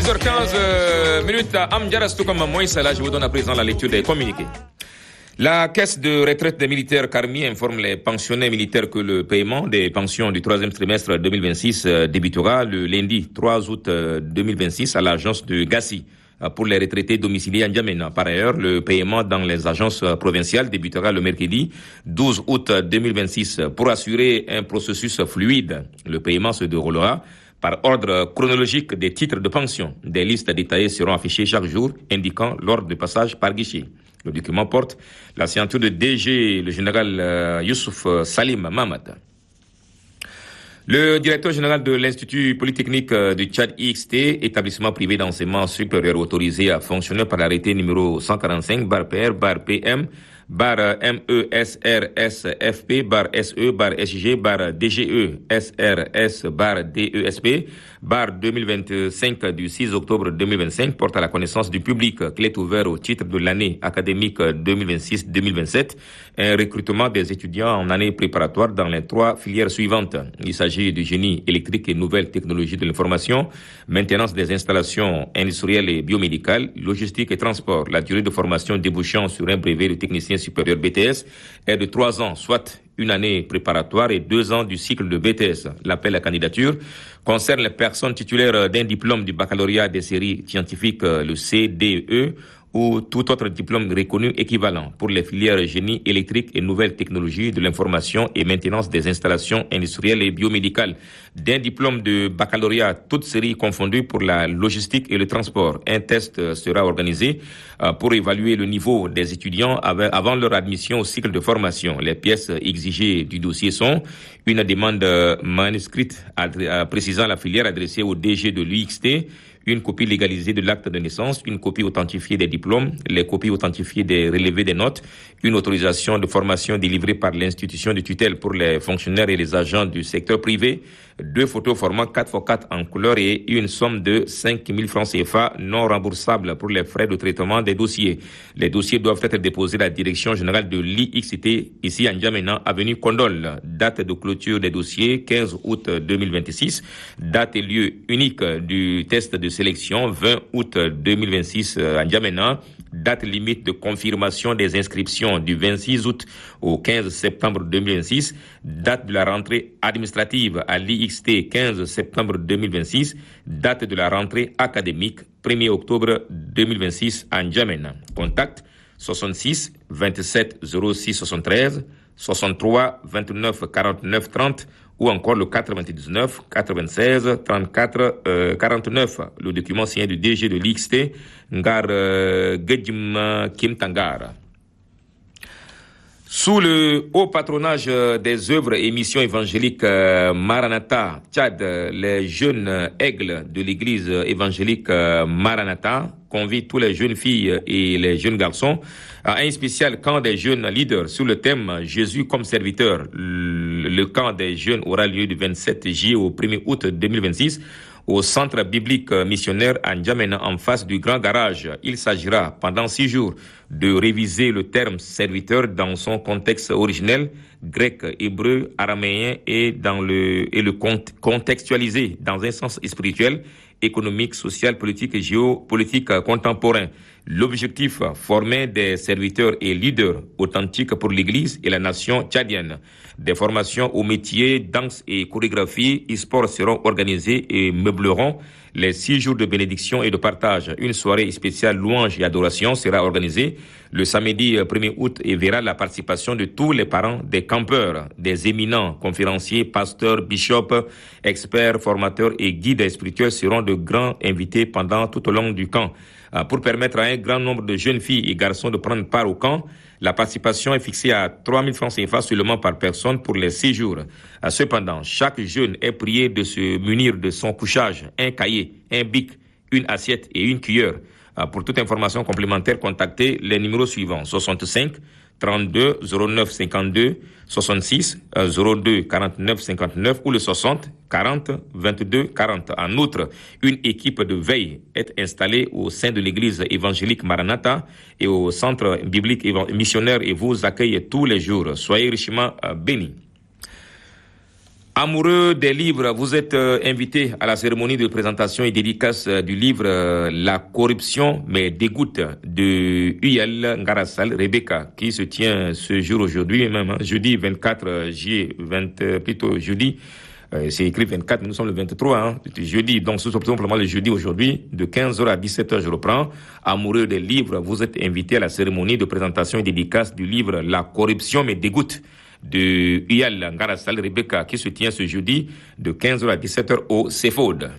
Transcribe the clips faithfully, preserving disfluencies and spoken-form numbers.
heures quinze euh, minutes à Amdjaras, tout comme moi, là, je vous donne à présent la lecture des communiqués. La caisse de retraite des militaires Carmi informe les pensionnés militaires que le paiement des pensions du troisième trimestre deux mille vingt-six débutera le lundi trois août deux mille vingt-six à l'agence de Gassi pour les retraités domiciliés à N'Djamena. Par ailleurs, le paiement dans les agences provinciales débutera le mercredi douze août deux mille vingt-six. Pour assurer un processus fluide, le paiement se déroulera par ordre chronologique des titres de pension. Des listes détaillées seront affichées chaque jour, indiquant l'ordre de passage par guichet. Le document porte la signature de D G, le général euh, Youssouf Salim Mamad. Le directeur général de l'Institut Polytechnique du Tchad I X T, établissement privé d'enseignement supérieur autorisé à fonctionner par l'arrêté numéro cent quarante-cinq, bar P R, bar P M, bar M E S R S F P, bar S E, bar S G, bar D G E, S R S, bar D E S P, bar deux mille vingt-cinq du six octobre deux mille vingt-cinq porte à la connaissance du public qu'il est ouvert au titre de l'année académique deux mille vingt-six deux mille vingt-sept un recrutement des étudiants en année préparatoire dans les trois filières suivantes. Il s'agit du génie électrique et nouvelles technologies de l'information, maintenance des installations industrielles et biomédicales, logistique et transport. La durée de formation débouchant sur un brevet de technicien supérieur B T S est de trois ans, soit une année préparatoire et deux ans du cycle de B T S. L'appel à candidature concerne les personnes titulaires d'un diplôme du baccalauréat des séries scientifiques, le C D E, ou tout autre diplôme reconnu équivalent pour les filières génie électrique et nouvelles technologies de l'information et maintenance des installations industrielles et biomédicales. D'un diplôme de baccalauréat, toutes séries confondues pour la logistique et le transport. Un test sera organisé pour évaluer le niveau des étudiants avant leur admission au cycle de formation. Les pièces exigées du dossier sont une demande manuscrite précisant la filière adressée au D G de l'U X T, une copie légalisée de l'acte de naissance, une copie authentifiée des diplômes, les copies authentifiées des relevés des notes, une autorisation de formation délivrée par l'institution de tutelle pour les fonctionnaires et les agents du secteur privé, deux photos format quatre par quatre en couleur et une somme de cinq mille francs C F A non remboursables pour les frais de traitement des dossiers. Les dossiers doivent être déposés à la direction générale de l'I X T, ici à N'Djamena, avenue Condol. Date de clôture des dossiers, quinze août deux mille vingt-six. Date et lieu unique du test de sélection, vingt août deux mille vingt-six à N'Djamena. Date limite de confirmation des inscriptions du vingt-six août au quinze septembre deux mille vingt-six. Date de la rentrée administrative à l'I X T, quinze septembre deux mille vingt-six. Date de la rentrée académique, premier octobre deux mille vingt-six à N'Djamena. Contact soixante-six vingt-sept zéro six soixante-treize, soixante-trois vingt-neuf quarante-neuf trente ou encore le quatre-vingt-dix-neuf quatre-vingt-seize trente-quatre quarante-neuf. Le document signé du D G de l'I X T, Ngar Gedjim Kim Tangara. Sous le haut patronage des œuvres et missions évangéliques Maranatha Tchad, les jeunes aigles de l'église évangélique Maranatha convient tous les jeunes filles et les jeunes garçons à un spécial camp des jeunes leaders sur le thème Jésus comme serviteur. Le camp des jeunes aura lieu du vingt-sept juillet au premier août deux mille vingt-six au centre biblique missionnaire à N'Djamena en face du grand garage. Il s'agira pendant six jours de réviser le terme serviteur dans son contexte originel, grec, hébreu, araméen et dans le, et le contextualiser dans un sens spirituel, économique, social, politique et géopolitique contemporain. L'objectif, former des serviteurs et leaders authentiques pour l'Église et la nation tchadienne. Des formations aux métiers, danse et chorégraphie, e-sport seront organisées et meubleront les six jours de bénédiction et de partage. Une soirée spéciale louange et adoration sera organisée le samedi premier août et verra la participation de tous les parents des campeurs, des éminents conférenciers, pasteurs, bishops, experts, formateurs et guides spirituels seront de grands invités pendant tout au long du camp. Pour permettre à un grand nombre de jeunes filles et garçons de prendre part au camp, la participation est fixée à trois mille francs C F A seulement par personne pour les six jours. Cependant, chaque jeune est prié de se munir de son couchage, un cahier, un bic, une assiette et une cuillère. Pour toute information complémentaire, contactez les numéros suivants: soixante-cinq trente-deux zéro neuf cinquante-deux, soixante-six zéro deux quarante-neuf cinquante-neuf ou le soixante quarante vingt-deux quarante. En outre, une équipe de veille est installée au sein de l'église évangélique Maranatha et au centre biblique missionnaire et vous accueille tous les jours. Soyez richement bénis. Amoureux des livres, vous êtes euh, invité à la cérémonie de présentation et dédicace euh, du livre euh, La corruption mais dégoûte de Uyel Ngarassal Rebecca qui se tient ce jour aujourd'hui même, hein, jeudi vingt-quatre juillet, vingt, euh, plutôt jeudi, euh, c'est écrit vingt-quatre, mais nous sommes le vingt-trois, hein, jeudi, donc c'est simplement le jeudi aujourd'hui, de quinze heures à dix-sept heures, je reprends. Amoureux des livres, vous êtes invité à la cérémonie de présentation et dédicace du livre La corruption mais dégoûte de Uyal Ngarassal Rebecca qui se tient ce jeudi de quinze heures à dix-sept heures au Cefod.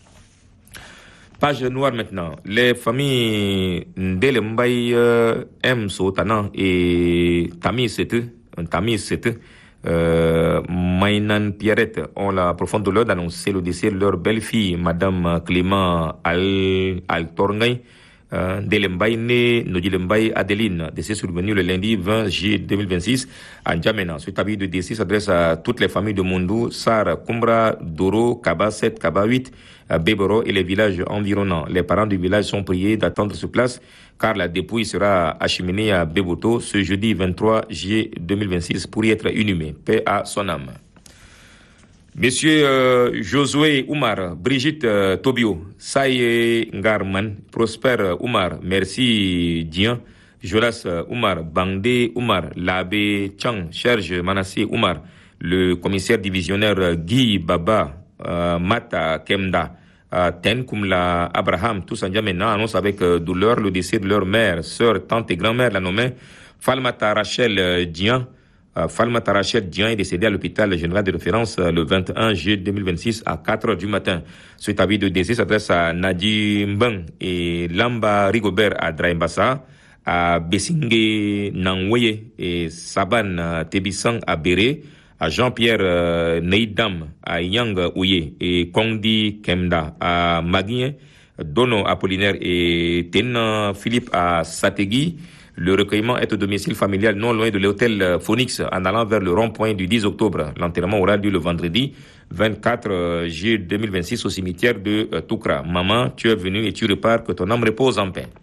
Page noire maintenant. Les familles Ndele Mbaye euh, M. Sotana et Tami Sete, Tami Sete, euh, Mainan Pierrette ont la profonde douleur d'annoncer le décès de leur belle-fille, Madame Clément Al, Al Torngay. Euh, Delembaye né Nodilembaye Adeline, décès survenu le lundi vingt juillet deux mille vingt-six à N'Djamena. Ce avis de décès s'adresse à toutes les familles de Mondou, Sar, Kumbra, Doro, Kaba sept, Kaba huit, Béboro et les villages environnants. Les parents du village sont priés d'attendre sur place car la dépouille sera acheminée à Béboto ce jeudi vingt-trois juillet deux mille vingt-six pour y être inhumée. Paix à son âme. Monsieur euh, Josué Oumar, Brigitte euh, Tobio, Saye Ngarman, Prosper Oumar, Merci Dian, Jolas euh, Oumar, Bangde Oumar, Labé Chang, Serge Manassé Oumar, le commissaire divisionnaire euh, Guy Baba, euh, Mata Kemda, euh, Ten Kumla Abraham, tous en Djamena annoncent avec euh, douleur le décès de leur mère, sœur, tante et grand-mère, la nommée Falmata Rachel euh, Dian. Uh, Falmata Rachel Dian est décédé à l'hôpital général de référence uh, le vingt et un juillet deux mille vingt-six à quatre heures du matin. Cet avis de décès s'adresse à Nadi Mbeng et Lamba Rigobert à Draimbassa, à Bessingue Nangweye et Saban uh, Tebissang à Béré, à Jean-Pierre uh, Neidam à Yang Ouye et Kondi Kemda à Maguien, Dono Apollinaire et Tena Philippe à Sategui. Le recueillement est au domicile familial non loin de l'hôtel Phoenix en allant vers le rond-point du dix octobre. L'enterrement aura lieu le vendredi vingt-quatre juillet deux mille vingt-six au cimetière de Toukra. Maman, tu es venue et tu repars, que ton âme repose en paix.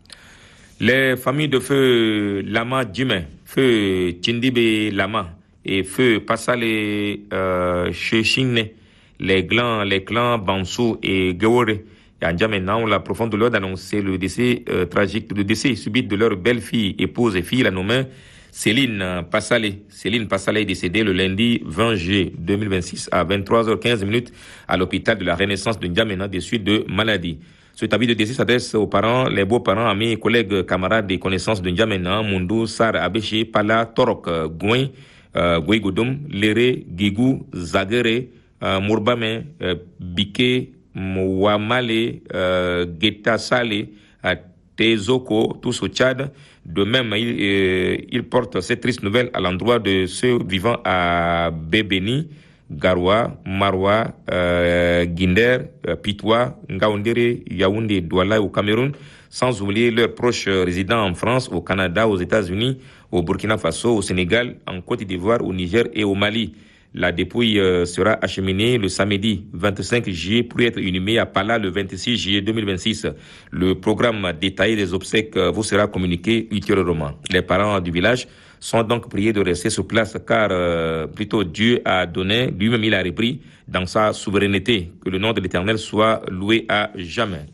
Les familles de feu Lama Djimé, feu Tchindibe Lama et feu Passale euh, Chechine, les clans, les clans Bansou et Gewore, à N'Djamena ont la profonde douleur d'annoncer le décès euh, tragique, le décès subit de leur belle-fille, épouse et fille, la nommée Céline Passalé. Céline Passalé est décédée le lundi vingt juillet deux mille vingt-six à vingt-trois heures quinze à l'hôpital de la Renaissance de N'Djamena des suites de maladie. Cet avis de décès s'adresse aux parents, les beaux-parents, amis, collègues, camarades et connaissances de N'Djamena, Mundu, Sar, Abéché, Pala, Torok, Gouin, euh, Gouigoudum, Léré, Guigou, Zagere, euh, Mourbame, euh, Biké, Mouamale, euh, Geta Sale, à Tezoko, tous au Tchad. De même, il, euh, il porte cette triste nouvelle à l'endroit de ceux vivant à Bébéni, Garoua, Maroua, euh, Guinder, euh, Pitwa, Ngaoundéré, Yaoundé, Douala au Cameroun, sans oublier leurs proches résidents en France, au Canada, aux États-Unis, au Burkina Faso, au Sénégal, en Côte d'Ivoire, au Niger et au Mali. La dépouille euh, sera acheminée le samedi vingt-cinq juillet pour être inhumée à Pala le vingt-six juillet deux mille vingt-six. Le programme détaillé des obsèques euh, vous sera communiqué ultérieurement. Les parents du village sont donc priés de rester sur place car euh, plutôt Dieu a donné, lui-même il a repris dans sa souveraineté. Que le nom de l'Éternel soit loué à jamais.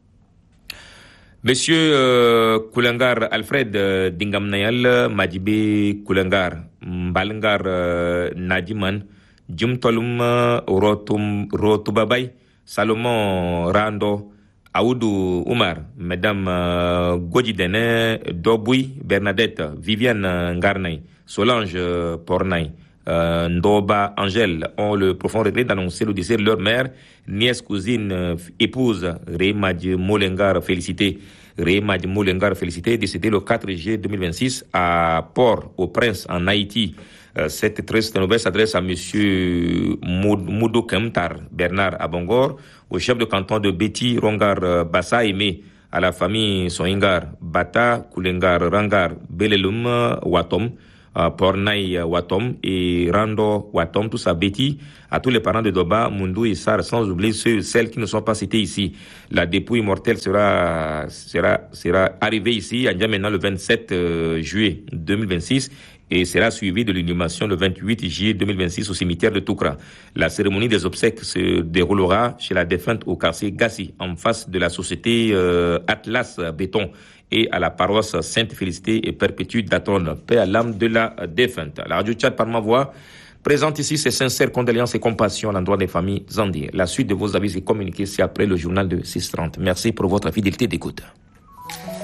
Monsieur euh, Koulangar Alfred euh, Dingamnayal Madibé Koulangar Mbalangar euh, Nadiman Jumtolum euh, Rotum Rotubabay Salomon Rando Aoudou Oumar Madame euh, Godidene Doboui Bernadette Viviane Ngarnay Solange euh, Pornay Euh, Ndoba Angèle ont le profond regret d'annoncer le décès de leur mère, nièce, cousine, euh, épouse, Rémadj Molengar, félicité. Rémadj Molengar, félicité, décédée le quatre juillet deux mille vingt-six à Port-au-Prince, en Haïti. Euh, cette triste nouvelle s'adresse à monsieur Moudou Kemtar Bernard Abongor, au chef de canton de Betty Rongar euh, Bassa Aimé, à la famille Soingar, Bata, Koulengar, Rangar, Belelum, Watom, Uh, Pornaï uh, Watom et Rando Watom, tout ça, Betty, à tous les parents de Doba, Mundou et Sar, sans oublier ceux, celles qui ne sont pas citées ici. La dépouille mortelle sera, sera, sera arrivée ici à N'Djamena le vingt-sept juillet deux mille vingt-six et sera suivie de l'inhumation le vingt-huit juillet deux mille vingt-six au cimetière de Toukra. La cérémonie des obsèques se déroulera chez la défunte au quartier Gassi, en face de la société euh, Atlas Béton, et à la paroisse Sainte-Félicité et Perpétue d'Aton, paix à l'âme de la défunte. La radio Tchad par ma voix présente ici ses sincères condoléances et compassion à l'endroit des familles endeuillées. La suite de vos avis est communiquée, c'est après le journal de six heures trente. Merci pour votre fidélité d'écoute.